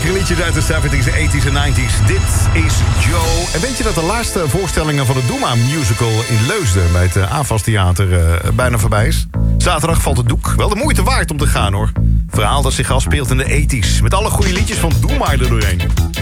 lekkere liedjes uit de 70s, 80s en 90s. Dit is Joe. En weet je dat de laatste voorstellingen van de Doema musical in Leusden... bij het AFAS Theater bijna voorbij is? Zaterdag valt het doek. Wel de moeite waard om te gaan, hoor. Verhaal dat zich afspeelt in de 80s. Met alle goede liedjes van Doema er doorheen.